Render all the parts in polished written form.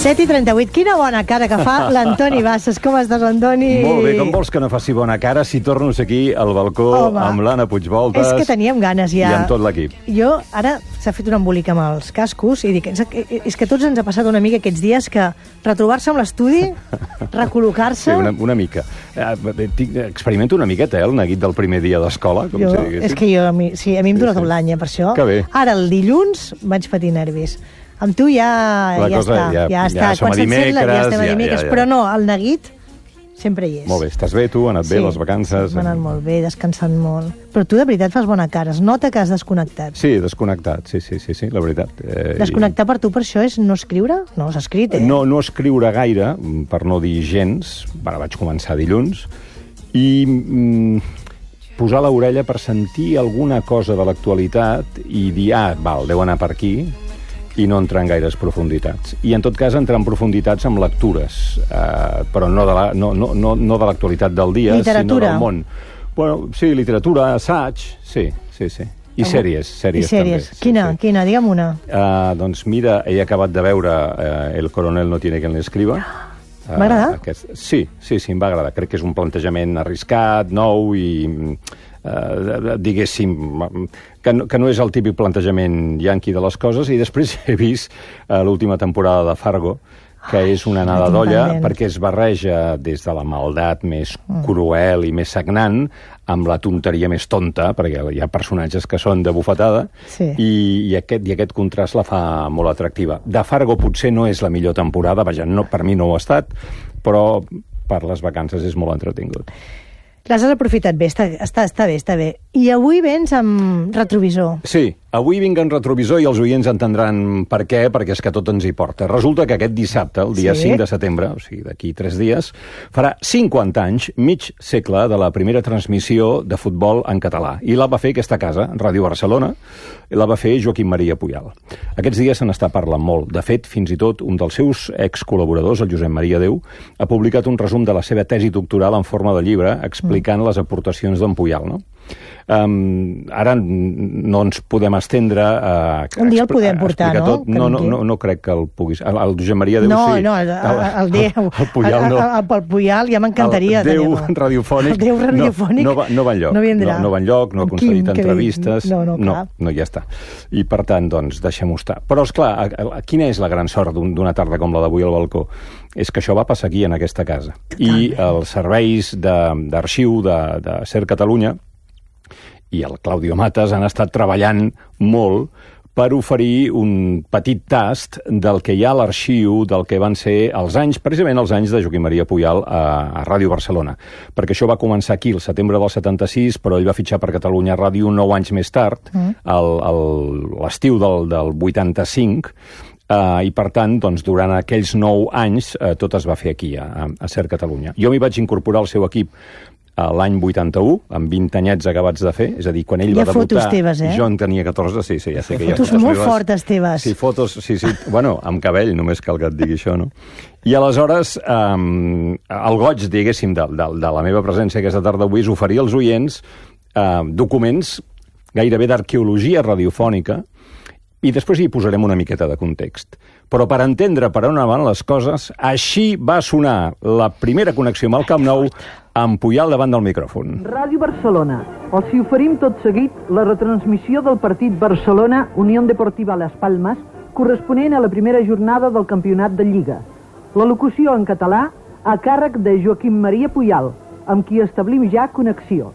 7:38. Quina bona cara que fa l'Antoni Bassas. Com estàs, Antoni? Molt bé, com vols que no faci bona cara si torno a ser aquí al balcó amb l'Anna Puigvoltes? És que teníem ganes ja. I amb tot l'equip. Jo, ara s'ha fet un embolic amb els cascos i dic, és que tots ens ha passat una mica aquests dies que retrobar-se amb l'estudi, recol·locar-se... Sí, una mica. Experimento una miqueta, el neguit del primer dia d'escola, com si diguéssim. És que a mi em dura tot l'any, per això. Que bé. Ara, el dilluns, vaig patir nervis. Amb tu ja està. Ja som a dimecres. Ja estem a dimecres, però no, el neguit sempre hi és. Molt bé, estàs bé, tu? Ha anat bé les vacances? Sí, m'ha anat molt bé, descansant molt. Però tu, de veritat, fas bona cara. Es nota que has desconnectat. Sí, desconnectat, sí, la veritat. Desconnectar per tu, per això, és no escriure? No, has escrit, No escriure gaire, per no dir gens. Ara vaig començar dilluns. I posar l'orella per sentir alguna cosa de l'actualitat i dir, deu anar per aquí, i no entrar en gaires profunditats. I, en tot cas, entrar en profunditats amb lectures, però no de l'actualitat del dia, literatura. Sinó del món. Bueno, sí, literatura, assaig, sí. I sèries també. Quina? Digue'm una. Doncs mira, he acabat de veure El coronel no tiene quien le escriba. Va agradar? Sí, em va agradar. Crec que és un plantejament arriscat, nou i... diguéssim, que no és el típic plantejament yanqui de les coses, i després he vist l'última temporada de Fargo, que és una anada d'olla, perquè es barreja des de la maldat més cruel i més sagnant amb la tonteria més tonta, perquè hi ha personatges que són de bufetada, i aquest contrast la fa molt atractiva. De Fargo potser no és la millor temporada, vaja, per mi no ho ha estat, però per les vacances és molt entretingut. Les has aprofitat bé, està bé. I avui vens amb retrovisor. Sí, avui vinc en retrovisor i els oients entendran per què, perquè és que tot ens hi porta. Resulta que aquest dissabte, el dia 5 de setembre, o sigui, d'aquí 3 dies, farà 50 anys, mig segle, de la primera transmissió de futbol en català. I la va fer aquesta casa, Ràdio Barcelona, i la va fer Joaquim Maria Puyal. Aquests dies se n'està parlant molt. De fet, fins i tot un dels seus excol·laboradors, el Josep Maria Deu, ha publicat un resum de la seva tesi doctoral en forma de llibre explicant les aportacions d'en Puyal, no? Ara no ens podem estendre un dia el podem portar, no? No crec que el puguis... El Josep Maria Deu sí. No, el Déu. El Puyal no. El Puyal ja m'encantaria. El Déu radiofònic. El Déu radiofònic no va enlloc. No va enlloc, no ha concedit entrevistes. No, ja està. I per tant, doncs, deixem-ho estar. Però, esclar, quina és la gran sort d'una tarda com la d'avui al balcó? És que això va passar aquí, en aquesta casa. I els serveis d'arxiu de Ser Catalunya i el Claudio Matas han estat treballant molt per oferir un petit tast del que hi ha a l'arxiu del que van ser precisament els anys de Joaquim Maria Puyal a Ràdio Barcelona. Perquè això va començar aquí el setembre del 76, però ell va fitxar per Catalunya Ràdio 9 anys més tard, l'estiu del 85, i per tant, doncs, durant aquells 9 anys tot es va fer aquí, a Ser Catalunya. Jo m'hi vaig incorporar al seu equip l'any 81, amb 20 anyets acabats de fer, és a dir, quan ell va debutar... Hi ha fotos teves, Jo en tenia 14, sí, ja sé que hi ha fotos molt fortes teves. Sí, fotos, sí. Bueno, amb cabell, només cal que et digui això, no? I aleshores, el goig, diguéssim, de la meva presència aquesta tarda avui és oferir als oients documents gairebé d'arqueologia radiofònica, i després hi posarem una miqueta de context. Però per entendre per on van les coses, així va sonar la primera connexió amb el Camp Nou amb Puyal davant del micròfon. Ràdio Barcelona. Els hi oferim tot seguit la retransmissió del partit Barcelona Unió Deportiva Las Palmas, corresponent a la primera jornada del campionat de Lliga. La locució en català a càrrec de Joaquim Maria Puyal, amb qui establim ja connexió.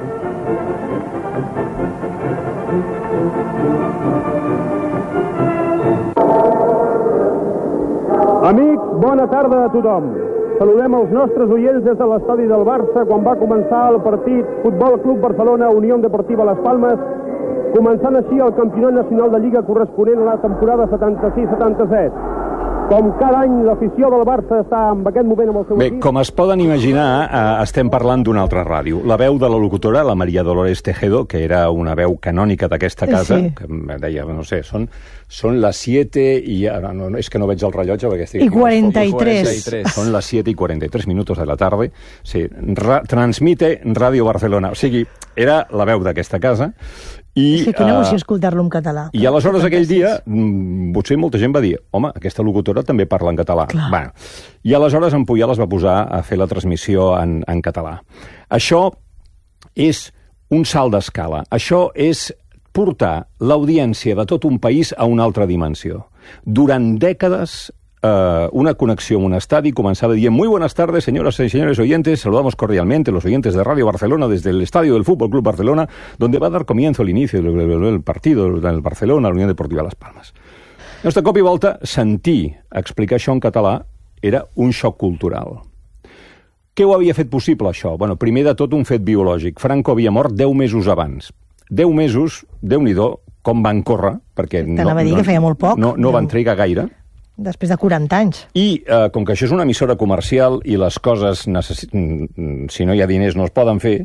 Amics, bona tarda a tothom. Saludem els nostres oients des de l'estadi del Barça quan va començar el partit Futbol Club Barcelona Unió Deportiva Las Palmas, començant així el campionat nacional de Lliga corresponent a la temporada 76-77. Com cada any, l'afició del Barça està en aquest moment amb el seu equip. Bé, com es poden imaginar, estem parlant d'una altra ràdio. La veu de la locutora, la Maria Dolores Tejedo, que era una veu canònica d'aquesta casa, que deia, no sé, són les 7 i... No, és que no veig el rellotge perquè estic... I 43. Són les 7 i 43 minutos de la tarda. Sí, transmite Radio Barcelona. O sigui, era la veu d'aquesta casa Sí, quina emoció escoltar-lo en català. I aleshores aquell dia, potser molta gent va dir, home, aquesta locutora també parla en català. Bueno, i aleshores en Puyol es va posar a fer la transmissió en català. Això és un salt d'escala. Això és portar l'audiència de tot un país a una altra dimensió. Durant dècades, una conexión, un estadio, comenzaba diciendo: muy buenas tardes, señoras y señores oyentes, saludamos cordialmente a los oyentes de Radio Barcelona desde el estadio del Fútbol Club Barcelona, donde va a dar comienzo el inicio del partido del Barcelona, la Unión Deportiva Las Palmas. De cop i volta, sentir explicar això en català era un xoc cultural. Què ho havia fet possible, això? Bueno, primer de tot, un fet biològic. Franco havia mort 10 mesos abans. 10 mesos, Déu-n'hi-do, com van córrer, perquè t'anava a dir que feia molt poc. No van trigar gaire. Després de 40 anys. I com que això és una emissora comercial i les coses, si no hi ha diners, no es poden fer,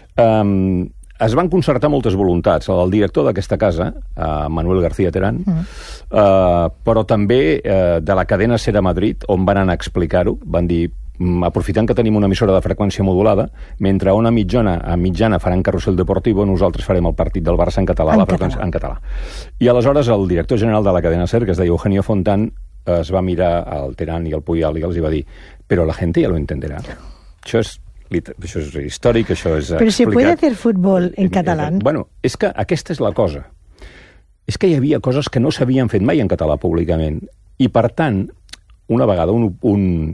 es van concertar moltes voluntats. El director d'aquesta casa, Manuel García Terán, però també de la cadena Ser a Madrid, on van anar a explicar-ho, van dir, aprofitant que tenim una emissora de freqüència modulada, mentre a una mitjana faran Carrusel Deportivo, nosaltres farem el partit del Barça en català, en català. I aleshores el director general de la cadena Ser, que es deia Eugenio Fontán, es va mirar al Terán i al Puyol i els va dir: però la gente ya lo entenderá. Això és històric, això és explicat. Però se puede hacer fútbol en català? Bueno, és que aquesta és la cosa. És que hi havia coses que no s'havien fet mai en català públicament. I, per tant, una vegada un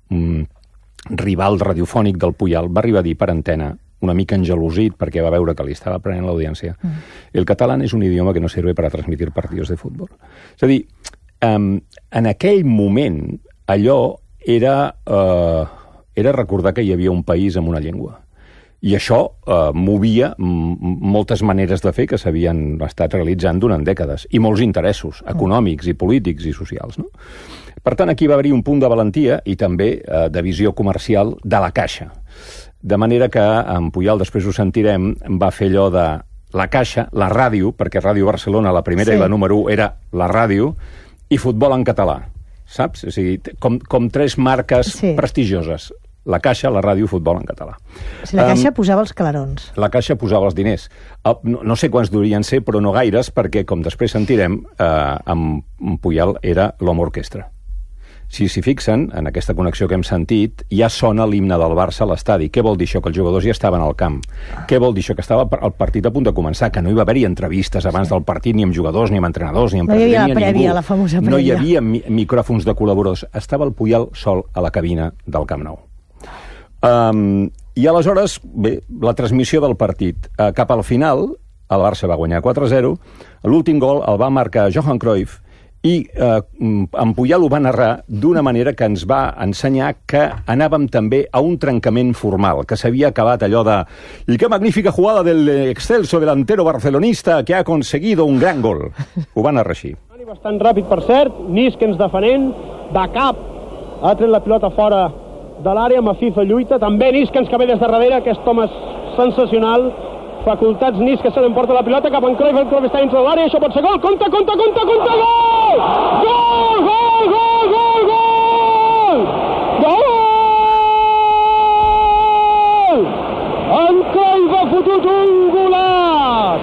rival radiofònic del Puyol va arribar a dir per antena, una mica engelosit perquè va veure que li estava prenent l'audiència: el català és un idioma que no sirve para transmitir partidos de fútbol. És a dir, en aquell moment allò era recordar que hi havia un país amb una llengua. I això movia moltes maneres de fer que s'havien estat realitzant durant dècades, i molts interessos econòmics i polítics i socials, no? Per tant, aquí va haver-hi un punt de valentia i també de visió comercial de la Caixa. De manera que en Puyol, després ho sentirem, va fer allò de la Caixa, la ràdio, perquè Ràdio Barcelona, la primera i la número 1, era la ràdio, i futbol en català, saps? O sigui, com tres marques prestigioses. La Caixa, la ràdio, futbol en català. La Caixa posava els clarons. La Caixa posava els diners. No sé quants durien ser, però no gaires, perquè, com després sentirem, en Puyol era l'home orquestra. Si s'hi fixen, en aquesta connexió que hem sentit, ja sona l'himne del Barça a l'estadi. Què vol dir això? Que els jugadors ja estaven al camp. Què vol dir això? Que estava el partit a punt de començar, que no hi va haver-hi entrevistes abans del partit, ni amb jugadors, ni amb entrenadors, ni amb president, ni amb ningú. No hi havia la famosa prèvia. No hi havia micròfons de col·laboradors. Estava el Puyol sol a la cabina del Camp Nou. I aleshores, bé, la transmissió del partit. Cap al final, el Barça va guanyar 4-0, l'últim gol el va marcar Johan Cruyff, i en Puyol ho va narrar d'una manera que ens va ensenyar que anàvem també a un trencament formal, que s'havia acabat allò de «Y qué magnífica jugada del excelso delantero barcelonista que ha conseguido un gran gol». Ho va narrar així. Bastant ràpid, per cert, Nískens defenent, de cap, ha tret la pilota fora de l'àrea, Macizo lluita, també Nískens que ve des de darrere, aquest home és sensacional, facultats Nískens se l'emporta la pilota cap en Cruyff, el Cruyff està dintre de l'àrea, això pot ser gol, compte, gol! Gol! En Cruyff ha fotut un golaç!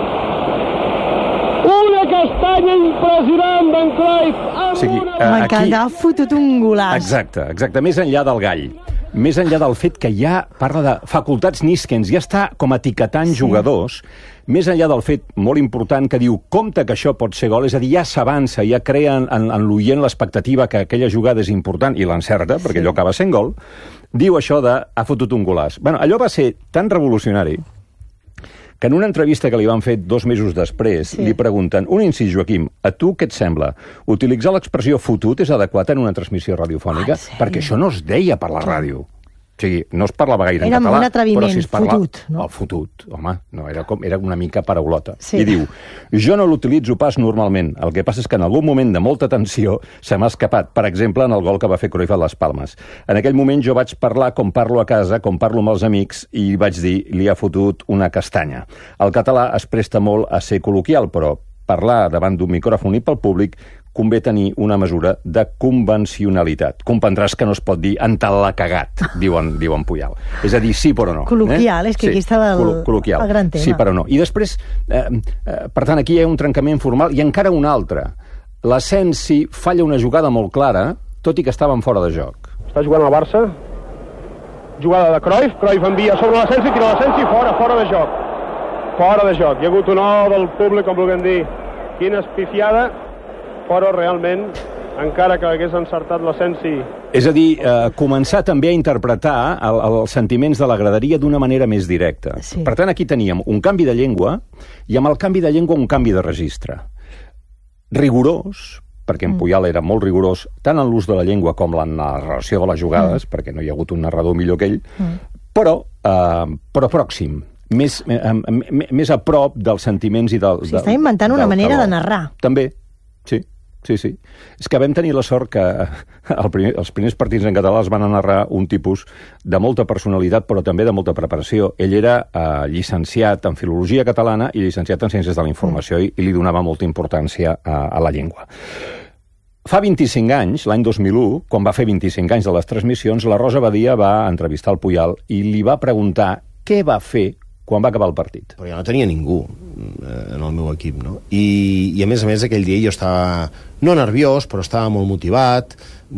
Una castanya impressionant d'en Cruyff! M'encanta, ha fotut un golaç. Exacte, més enllà del gall. Més enllà del fet que ja parla de facultats Nískens, ja està com etiquetant jugadors, més enllà del fet molt important que diu compte que això pot ser gol, és a dir, ja s'avança, ja crea en l'oient l'expectativa que aquella jugada és important, i l'encerta, perquè allò acaba sent gol, diu això de ha fotut un golaç. Bueno, allò va ser tan revolucionari que en una entrevista que li van fer 2 mesos després, li pregunten, un incís, Joaquim, a tu què et sembla? Utilitzar l'expressió fotut és adequat en una transmissió radiofònica? Perquè això no es deia per la ràdio. O sigui, no es parlava gaire en català, un atreviment, però si es parla... fotut, no? El fotut, home, no, era una mica paraulota. I diu, jo no l'utilitzo pas normalment, el que passa és que en algun moment de molta tensió se m'ha escapat, per exemple, en el gol que va fer Cruyff a Les Palmes. En aquell moment jo vaig parlar com parlo a casa, com parlo amb els amics, i vaig dir, li ha fotut una castanya. El català es presta molt a ser col·loquial, però parlar davant d'un micròfon i pel públic convé tenir una mesura de convencionalitat. Comprendràs que no es pot dir en tal l'ha cagat, diuen Puyal. És a dir, sí però no. Col·loquial, és que aquí estava el gran tema. Sí però no. I després, per tant, aquí hi ha un trencament formal i encara un altre. L'Asensi falla una jugada molt clara, tot i que estaven fora de joc. Està jugant el Barça. Jugada de Cruyff envia sobre l'Asensi, tira l'Asensi, fora de joc. Fora de joc. Hi ha hagut un del públic, com vulguem dir. Quina espifiada, però realment, encara que hagués encertat l'Asensi... És a dir, començar també a interpretar els sentiments de la graderia d'una manera més directa. Sí. Per tant, aquí teníem un canvi de llengua i amb el canvi de llengua un canvi de registre. Rigorós, perquè en Puyal era molt rigorós, tant en l'ús de la llengua com la narració de les jugades, perquè no hi ha hagut un narrador millor que ell, però pròxim, més a prop dels sentiments i del... Està inventant una manera de narrar. També, sí. És que vam tenir la sort que els primers partits en català es van narrar un tipus de molta personalitat, però també de molta preparació. Ell era llicenciat en Filologia Catalana i llicenciat en Ciències de la Informació i li donava molta importància a la llengua. Fa 25 anys, l'any 2001, quan va fer 25 anys de les transmissions, la Rosa Badia va entrevistar el Puyal i li va preguntar què va fer quan va acabar el partit. Però jo no tenia ningú en el meu equip, no? I a més, aquell dia jo estava, no nerviós, però estava molt motivat,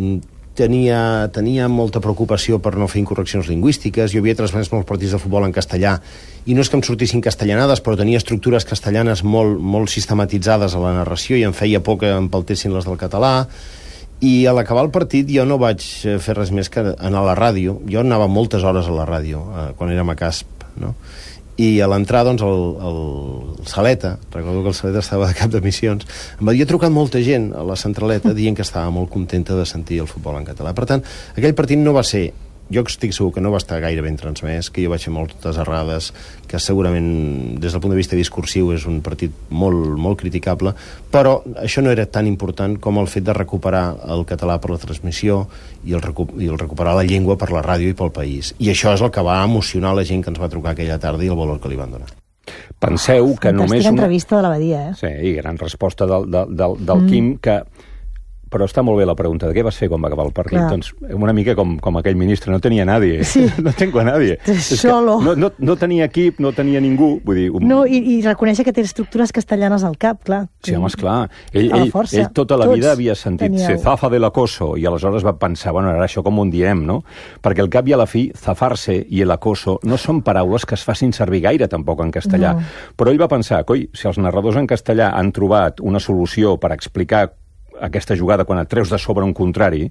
tenia molta preocupació per no fer incorreccions lingüístiques, jo havia transmès molts partits de futbol en castellà, i no és que em sortissin castellanades, però tenia estructures castellanes molt sistematitzades a la narració, i em feia por que em paltessin les del català, i a l'acabar el partit jo no vaig fer res més que anar a la ràdio. Jo anava moltes hores a la ràdio, quan érem a Casp, no? I a l'entrar, doncs, el Saleta, recordo que el Saleta estava de cap de missions, em havia trucat molta gent a la centraleta dient que estava molt contenta de sentir el futbol en català. Per tant, aquell partit no va ser... Jo estic segur que no va estar gaire ben transmès, que jo vaig fer moltes errades, que segurament des del punt de vista discursiu és un partit molt criticable, però això no era tan important com el fet de recuperar el català per la transmissió i el recuperar la llengua per la ràdio i pel país. I això és el que va emocionar la gent que ens va trucar aquella tarda i el valor que li van donar. Penseu que només... Fantàstica entrevista de la Badia, Sí, i gran resposta del Quim, que... Però està molt bé la pregunta de què vas fer quan va acabar el partit. Doncs una mica com aquell ministre, no tenia nadie. Sí. No tengo a nadie. Solo. No tenia equip, no tenia ningú. Vull dir, No, i reconèixer que té estructures castellanes al cap, clar. Sí, home, esclar. Ell tota la vida havia sentit se zafa del acoso i aleshores va pensar, bueno, ara això com ho diem, no? Perquè al cap i a la fi, zafar-se i el acoso no són paraules que es facin servir gaire tampoc en castellà. No. Però ell va pensar, coi, si els narradors en castellà han trobat una solució per explicar aquesta jugada quan et treus de sobre un contrari,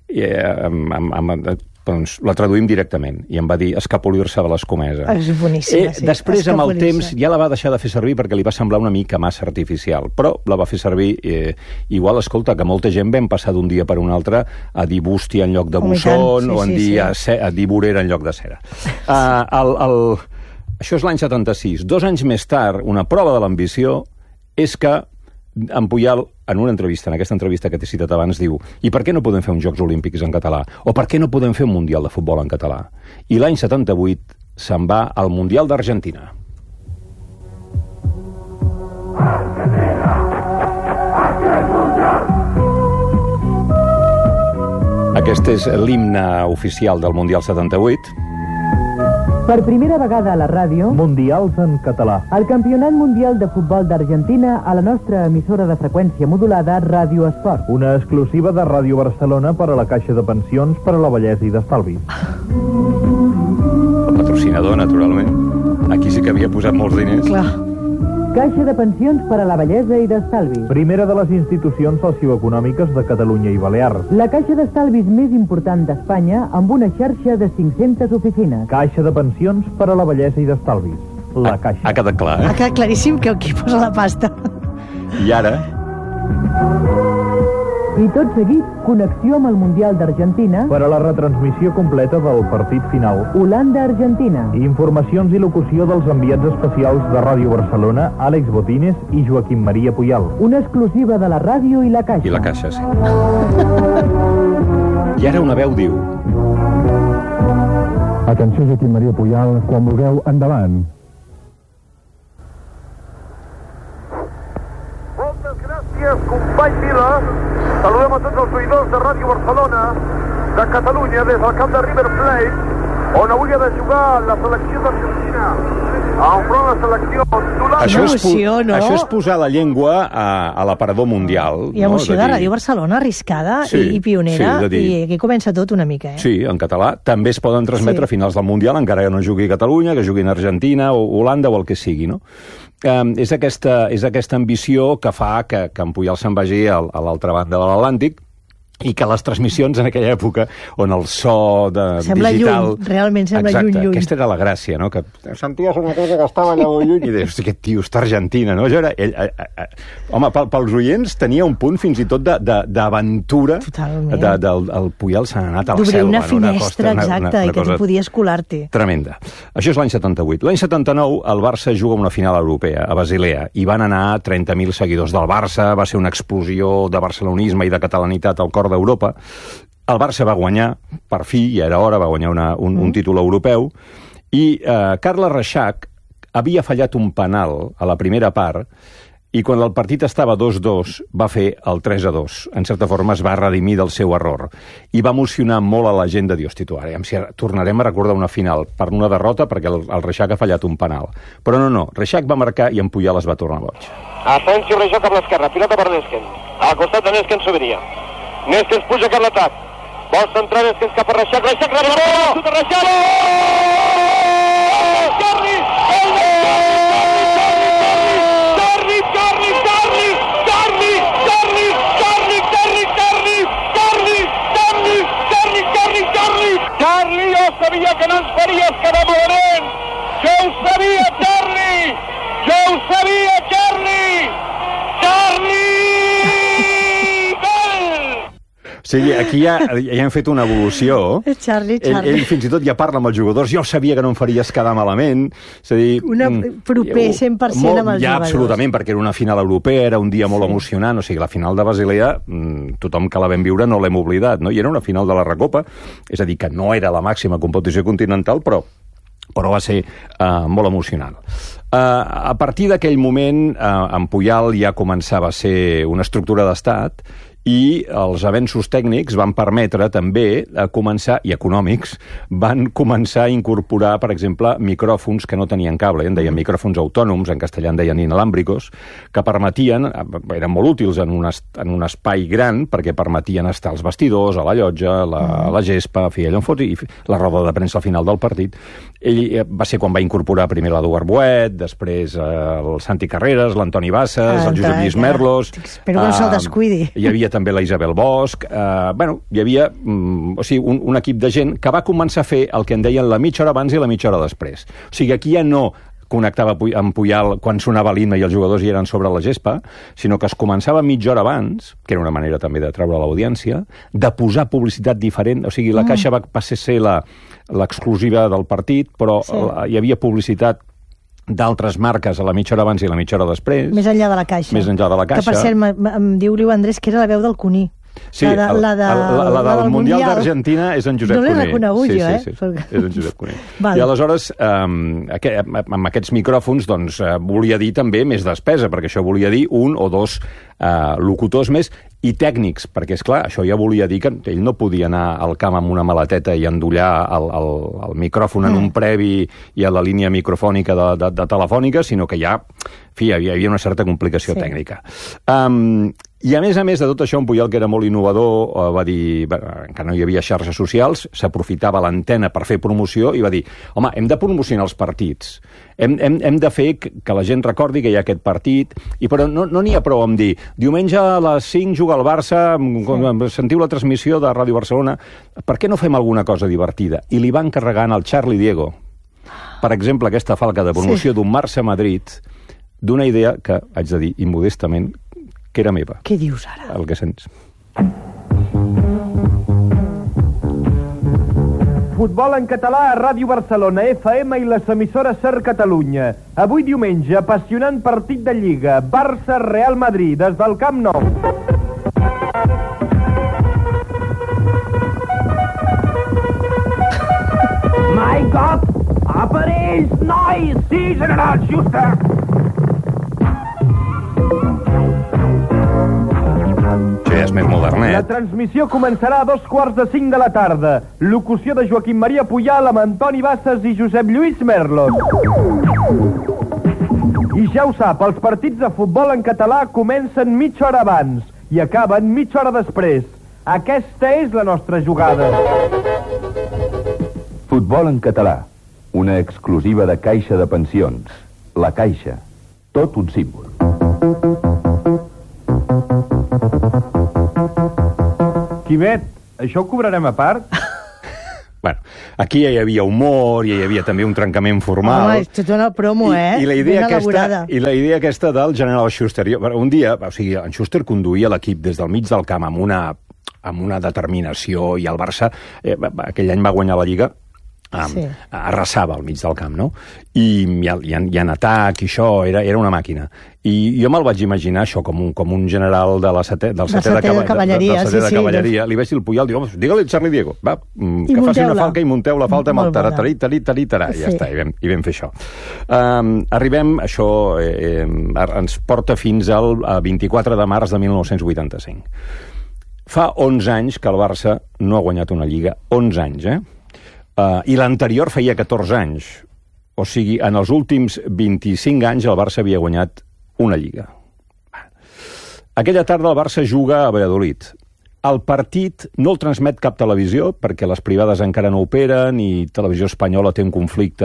doncs la traduïm directament. I em va dir escapolir-se de l'escomesa. És boníssima, sí. Després, amb el temps, ja la va deixar de fer servir perquè li va semblar una mica massa artificial. Però la va fer servir igual, escolta, que molta gent vam passar d'un dia per un altre a dir bústia en lloc de busson o a dir vorera en lloc de cera. Això és l'any 76. 2 anys més tard, una prova de l'ambició és que en Puyal, en una entrevista, en aquesta entrevista que t'he citat abans, diu: i per què no podem fer uns Jocs Olímpics en català? O per què no podem fer un Mundial de Futbol en català? I l'any 78 se'n va al Mundial d'Argentina. Aquest és l'himne oficial del Mundial 78. Per primera vegada a la ràdio, Mundials en català. el Campionat Mundial de Futbol d'Argentina a la nostra emissora de freqüència modulada Ràdio Esport. Una exclusiva de Ràdio Barcelona per a la Caixa de Pensions per a la Vellesa i d'Estalvi. El patrocinador, naturalment. Aquí sí que havia posat molts diners. Clar. Caixa de Pensions per a la Vellesa i d'Estalvi. Primera de les institucions socioeconòmiques de Catalunya i Balears. La caixa d'estalvis més important d'Espanya amb una xarxa de 500 oficines. Caixa de Pensions per a la Vellesa i d'Estalvis. La Caixa. Ha quedat clar, Ha quedat claríssim que aquí posa la pasta. I ara... I tot seguit, connexió amb el Mundial d'Argentina, Per a la retransmissió completa del partit final. Holanda-Argentina. Informacions i locució dels enviats especials de Ràdio Barcelona, Àlex Botines i Joaquim Maria Puyal. Una exclusiva de la ràdio i la caixa. I la caixa, sí. I ara una veu diu... Atenció, Joaquim Maria Puyal, quan vulgueu, endavant. Moltes gràcies gràcies, company Vila. Saludem a tots els oïdors de Ràdio Barcelona, de Catalunya, des del camp de River Plate, on avui ha de jugar la selecció d'Argentina enfront la selecció d'Holanda. Això és posar la llengua a l'aparador mundial. I emoció de Ràdio Barcelona, arriscada i pionera, i aquí comença tot una mica. Sí, en català. També es poden transmetre a finals del Mundial, encara que no jugui Catalunya, que juguin Argentina o Holanda o el que sigui, no? És aquesta ambició que fa que en Puyol se'n vagi a l'altra banda de l'Atlàntic, i que les transmissions en aquella època on el so sembla digital... Lluny, realment sembla lluny. Exacte, aquesta era la gràcia, no? Que senties una cosa que estava allà lluny i deies, aquest tio està a Argentina, no? Jo era... Home, pels oients tenia un punt fins i tot d'aventura. Totalment. El Puyol s'ha anat al cel. D'obrir una finestra, exacta, i que tu podies colar-t'hi. Tremenda. Això és l'any 78. L'any 79 el Barça juga una final europea a Basilea i van anar 30.000 seguidors del Barça, va ser una explosió de barcelonisme i de catalanitat al cor d'Europa. El Barça va guanyar, per fi, ja era hora, va guanyar un títol europeu, i Carles Reixac havia fallat un penal a la primera part, i quan el partit estava 2-2 va fer el 3-2. En certa forma es va redimir del seu error. I va emocionar molt a la gent de dir, hosti, tu, ara tornarem a recordar una final per una derrota perquè el Reixac ha fallat un penal. Però no, Reixac va marcar i en Puyol es va tornar boig. Atenció, Reixac amb l'esquerra, pilota per Nesken. Al costat de Nesken Soberia. Nesken puja cap l'atac. Vol centrar Nesken cap a Reixac. Reixac rebé la bola! Xuta Reixac! Charli! Charli, jo sabia que no ens faries quedar malament! Jo ho sabia, Charli! Jo ho sabia, Charli! Charli! O sigui, aquí ja hem fet una evolució. Charli. Ell fins i tot ja parla amb els jugadors. Jo sabia que no em faries quedar malament. És a dir... proper 100% amb els jugadors. Ja, absolutament, perquè era una final europea, era un dia molt emocionant. O sigui, la final de Basilea, tothom que la vam viure no l'hem oblidat, no? I era una final de la Recopa, és a dir, que no era la màxima competició continental, però va ser molt emocionant. A partir d'aquell moment, en Puyol ja començava a ser una estructura d'estat, i els avenços tècnics van permetre també començar, i econòmics, van començar a incorporar, per exemple, micròfons que no tenien cable, en deien micròfons autònoms, en castellà en deien inalàmbricos, que permetien, eren molt útils en un espai gran, perquè permetien estar als vestidors, a la llotja, a la gespa, allò en fot, i la roda de premsa al final del partit. Ell va ser quan va incorporar primer l'Eduard Boet, després el Santi Carreras, l'Antoni Bassas, el Josep Lluís Merlos... Espero que no se'l descuidi. Hi havia també la Isabel Bosch, hi havia un equip de gent que va començar a fer el que en deien la mitja hora abans i la mitja hora després. O sigui, aquí ja no connectava amb Puyol quan sonava l'himne i els jugadors hi eren sobre la gespa, sinó que es començava mitja hora abans, que era una manera també de treure l'audiència, de posar publicitat diferent. O sigui, la Caixa va ser l'exclusiva del partit, però hi havia publicitat d'altres marques a la mitja hora abans i la mitja hora després. Més enllà de la Caixa. Que, per cert, em diu Liu Andrés que era la veu del Cuní. Sí, la del Mundial d'Argentina és en Josep Cuní. No l'he reconegut jo, Sí, és en Josep Cuní. I aleshores, amb aquests micròfons, doncs, volia dir també més despesa, perquè això volia dir un o dos locutors més i tècnics, perquè, esclar, això ja volia dir que ell no podia anar al camp amb una maleteta i endollar el micròfon en un previ i a la línia microfònica de telefònica, sinó que ja, hi havia una certa complicació tècnica. I a més de tot això, en Puyol, que era molt innovador, va dir, encara no hi havia xarxes socials, s'aprofitava l'antena per fer promoció i va dir, home, hem de promocionar els partits, hem de fer que la gent recordi que hi ha aquest partit, però no n'hi ha prou amb dir, diumenge a les 5 juga el Barça, sentiu la transmissió de Ràdio Barcelona, per què no fem alguna cosa divertida? I li van encarregant al Charli Diego, per exemple, aquesta falca de promoció d'un Barça-Madrid, d'una idea que, haig de dir, immodestament, que era meva. Què dius ara? El que sents. Futbol en català a Ràdio Barcelona, FM i les emissores Ser Catalunya. Avui diumenge, apassionant partit de Lliga, Barça-Real Madrid, des del Camp Nou. My God! Apareix, noi! Sí, general Schuster! Quimet. La transmissió començarà a 4:45 de la tarda. Locució de Joaquim Maria Puyal amb Antoni Bassas i Josep Lluís Merlos. I ja ho sap, els partits de futbol en català comencen mitja hora abans i acaben mitja hora després. Aquesta és la nostra jugada. Futbol en català, una exclusiva de Caixa de Pensions. La Caixa, tot un símbol. Quimet, això ho cobrarem a part? Bueno, aquí ja hi havia humor, ja hi havia també un trencament formal. Home, és tota una promo, I la idea aquesta del general Schuster. Un dia, o sigui, en Schuster conduïa l'equip des del mig del camp amb una determinació, i el Barça aquell any va guanyar la Lliga, arrasava al mig del camp, no? I en atac, i això, era una màquina. I jo me'l vaig imaginar això com un general del setè de cavalleria. Li vaig dir al Puyal, digue-li al Charlie Diego, va, que faci una falca i munteu la falta amb el taratari-tarí-tarí-tarà. I ja està, i vam fer això. Arribem, això ens porta fins al 24 de març de 1985. Fa 11 anys que el Barça no ha guanyat una Lliga. 11 anys, i l'anterior feia 14 anys. O sigui, en els últims 25 anys el Barça havia guanyat una Lliga. Aquella tarda el Barça juga a Valladolid. El partit no el transmet cap televisió, perquè les privades encara no operen i Televisió Espanyola té un conflicte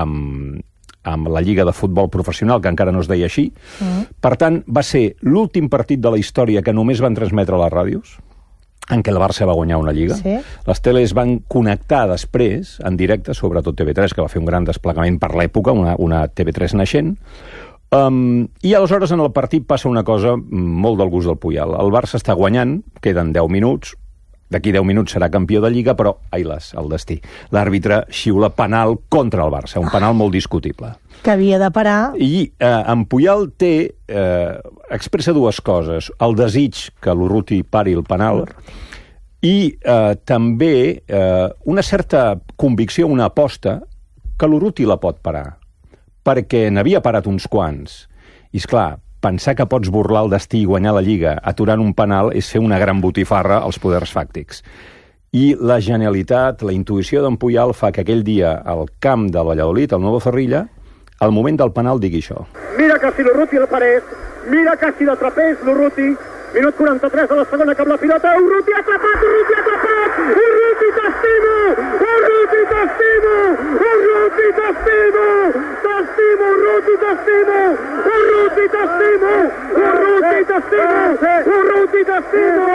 amb la Lliga de Futbol Professional, que encara no es deia així. Per tant, va ser l'últim partit de la història que només van transmetre a les ràdios, en què el Barça va guanyar una Lliga. Sí. Les teles van connectar després, en directe, sobretot TV3, que va fer un gran desplegament per l'època, una TV3 naixent. I aleshores en el partit passa una cosa molt del gust del Puyal. El Barça està guanyant, queden 10 minuts, d'aquí 10 minuts serà campió de Lliga, però, ai-las, el destí. L'àrbitre xiula penal contra el Barça, un penal molt discutible. Que havia de parar. I en Puyal expressa dues coses. El desig que l'Urruti pari el penal i també una certa convicció, una aposta, que l'Urruti la pot parar, perquè n'havia parat uns quants. I, esclar, pensar que pots burlar el destí i guanyar la Lliga aturant un penal és fer una gran botifarra als poders fàctics. I la genialitat, la intuïció d'en Puyal fa que aquell dia al camp de Valladolid, al Nuevo Zorrilla, al moment del penal digui això. Mira que si l'Urruti el parés, mira que si l'atrapés l'Urruti, minut 43 de la segona amb la pilota, Urruti atrapat, Urruti atrapat, Urruti t'estimo, Urruti t'estimo, Urruti t'estimo, t'estimo, Urruti t'estimo, Urruti t'estimo, Urruti t'estimo, Urruti t'estimo,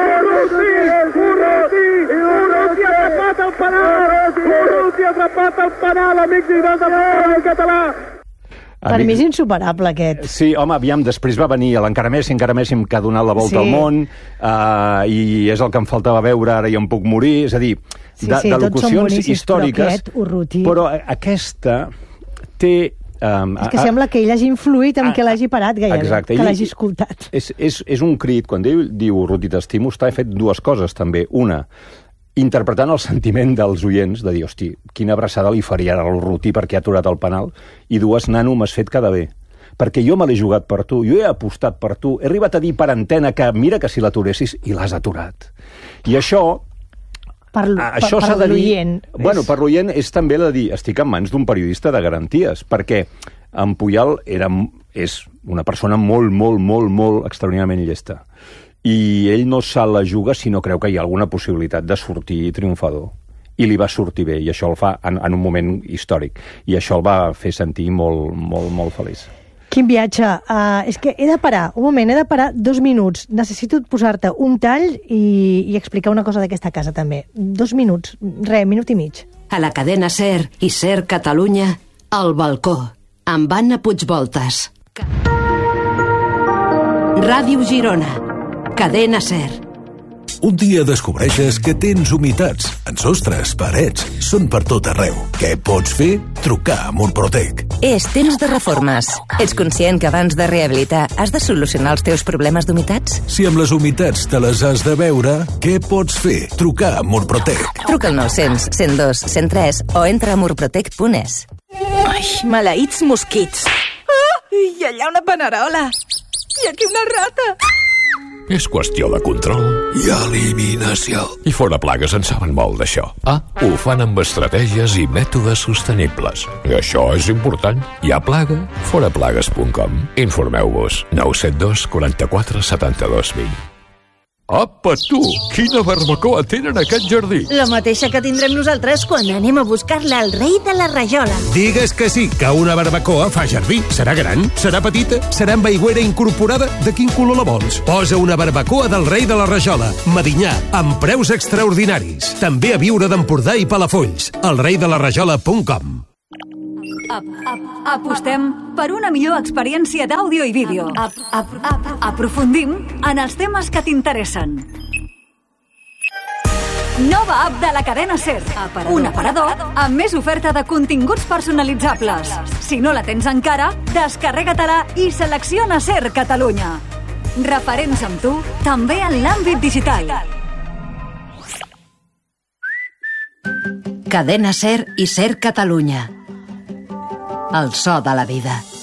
Urruti atrapat el penal, Urruti atrapat el penal, amics i amics del català. Per mi és insuperable, aquest. Sí, home, aviam, després va venir l'encara Messi que ha donat la volta al món, i és el que em faltava veure, ara ja em puc morir, és a dir, de locucions històriques, però aquesta té... És que sembla que ell hagi influït en què l'hagi parat, gairebé, que l'hagi escoltat. És un crit, quan ell diu Urruti t'estimo, està fet dues coses, també. Una, interpretant el sentiment dels oients, de dir, hosti, quina abraçada li faria a l'Urruti perquè ha aturat el penal, i dues, nano, m'has fet quedar bé, perquè jo me l'he jugat per tu, jo he apostat per tu, he arribat a dir per antena que mira que si l'aturessis, i l'has aturat. I això s'ha de dir... Bueno, per l'oient és també de dir, estic en mans d'un periodista de garanties, perquè en Puyal és una persona molt, molt, molt, molt extraordinàriament llesta. I ell no se la juga si no creu que hi ha alguna possibilitat de sortir triomfador. I li va sortir bé, i això el fa en un moment històric. I això el va fer sentir molt, molt, molt feliç. Quin viatge. És que he de parar, un moment, he de parar 2 minuts. Necessito posar-te un tall i explicar una cosa d'aquesta casa, també. 2 minuts, minut i mig. A la cadena SER i SER Catalunya, El Balcó, amb Anna Puigvoltas. Ràdio Girona. Cadena SER. Un dia descobreixes que tens humitats en sostres, parets, són per tot arreu. Què pots fer? Trucar a Murprotec. És temps de reformes. Ets conscient que abans de rehabilitar has de solucionar els teus problemes d'humitats? Si amb les humitats te les has de veure, què pots fer? Trucar a Murprotec. Truca al 900 102 103 o entra a murprotec.es. Ai, maleïts mosquits. I allà una panerola. I aquí una rata. És qüestió de control i eliminació. I Fora Plagues en saben molt d'això. Ho fan amb estratègies i mètodes sostenibles. I això és important. Hi ha plaga? Foraplagues.com. Informeu-vos. 972 44 72 20. Apa, tu! Quina barbacoa tenen a aquest jardí! La mateixa que tindrem nosaltres quan anem a buscar-la al rei de la rajola. Digues que sí, que una barbacoa fa jardí. Serà gran? Serà petita? Serà amb aigüera incorporada? De quin color la vols? Posa una barbacoa del rei de la rajola. Medinyà, amb preus extraordinaris. També a Viure d'Empordà i Palafolls. elreidelarajola.com. Apostem per una millor experiència d'àudio i vídeo. Aprofundim en els temes que t'interessen. Nova app de la cadena SER. Un aparador amb més oferta de continguts personalitzables. Si no la tens encara, descarrega-te-la i selecciona SER Catalunya. Referents amb tu, també en l'àmbit digital. Cadena SER i SER Catalunya. El so de la vida.